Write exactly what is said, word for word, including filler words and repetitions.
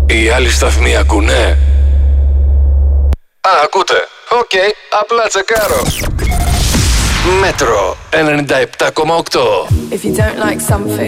Οι άλλοι σταθμοί ακούνε? Α, ακούτε. Οκ, okay, απλά τσεκάρω. Μέτρο ενενήντα επτά κόμμα οκτώ. If you don't like something